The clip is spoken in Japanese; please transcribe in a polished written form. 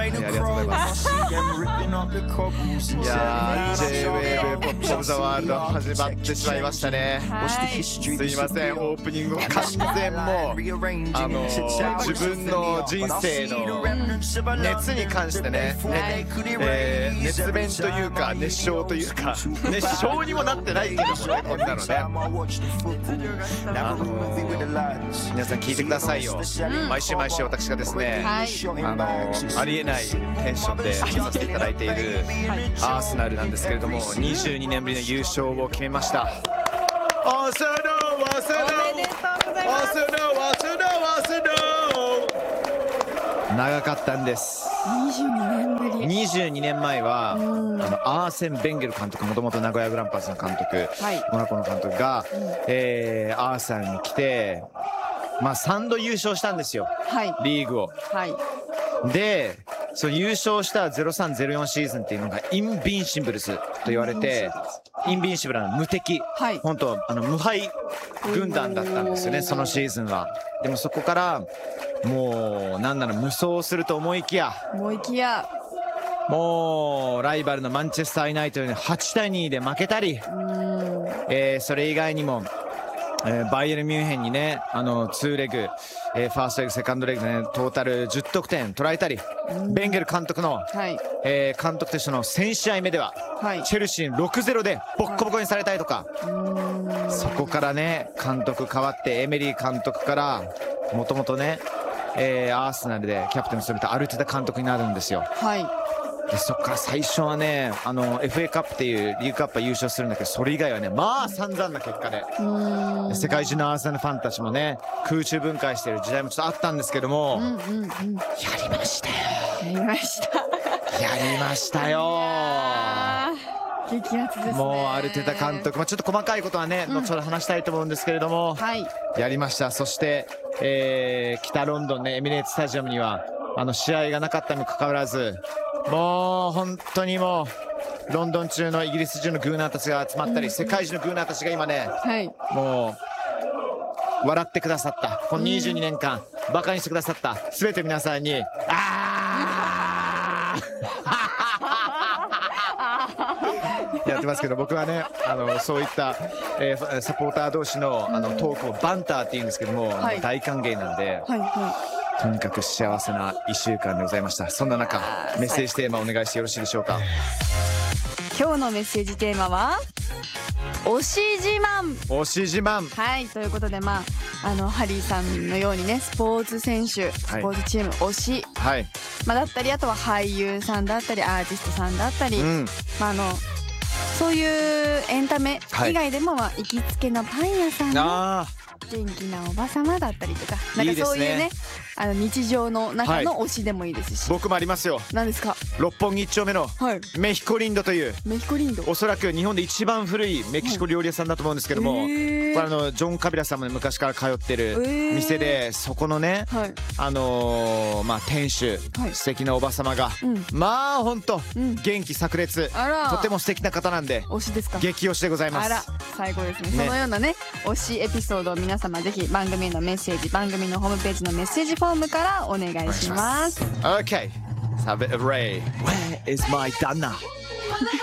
ありがとうございます。いやー J-Wave ポップオブザワールド始まってしまいましたね。すいません、オープニング完全もう自分の人生の熱に関してね、熱弁というか熱唱というか熱唱にもなってないけどもね、こんなのね。皆さん聞いてくださいよ。毎週毎週私がですね、ありえないテンションで見させていただいているアーセナルなんですけれども、22年ぶりの優勝を決めました。アーセナル、アーセナル、アーセナル、アーセナル、アーセナル。長かったんです。 22年ぶり。 22年前はアーセン・ベンゲル監督、もともと名古屋グランパスの監督、モナコの監督が、アーセナルに来て、3度優勝したんですよ、リーグを。でその優勝した0304シーズンっていうのがインビンシブルズと言われて、インビンシブルな無敵、本当無敗軍団だったんですよね、そのシーズンは。でもそこからもうなんなら無双すると思いきやもうライバルのマンチェスターユナイテッドに8対2で負けたり、それ以外にもバイエルミュンヘンにね、2レグ、ファーストレグ、セカンドレグでね、トータル10得点取られたり、ベンゲル監督の、監督としての1000試合目では、チェルシー 6-0 でボッコボコにされたりとか、そこからね監督変わってエメリー監督からもともとね、アーセナルでキャプテンを務めたアルテタ監督になるんですよ。でそこから最初はねFA カップっていうリーグカップは優勝するんだけど、それ以外はね散々な結果で、世界中のアーセナルファンたちもね空中分解している時代もちょっとあったんですけども、やりましたよ。やりましたよ。 激アツですね。 もうアルテタ監督、ちょっと細かいことはね、後ほど話したいと思うんですけれども、やりました。そして、北ロンドンねエミレーツスタジアムには試合がなかったにもかかわらず、もう本当にもうロンドン中のイギリス中のグーナーたちが集まったり、世界中のグーナーたちが今ね、もう笑ってくださった。この22年間バカにしてくださった全て皆さんにやってますけど、僕はねそういった、サポーター同士のトークをバンターって言うんですけども、大歓迎なんで、とにかく幸せな1週間でございました。そんな中メッセージテーマお願いしてよろしいでしょうか。 今日のメッセージテーマは推し自慢。 推し自慢、 ということでハリーさんのようにね、スポーツ選手、スポーツチーム推し、だったり、あとは俳優さんだったりアーティストさんだったり、そういうエンタメ以外でも、行きつけのパン屋さんの元気なおばさまだったりとか、なんかそういうね、日常の中の推しでもいいですし、 僕もありますよ。 何ですか？ 六本木1丁目のメヒコリンドという、おそらく日本で一番古いメキシコ料理屋さんだと思うんですけども、これジョン・カビラさんも昔から通ってる店で、そこのね、店主、素敵なおばさまが、本当元気炸裂、とても素敵な方なんで、 推しですか？ 激推しでございます。 最高ですね。そのようなね推しエピソードを皆様ぜひ番組へのメッセージ、番組のホームページのメッセージフォームからお願いします。 Okay, let's have a bit of Ray. Where is my Dana?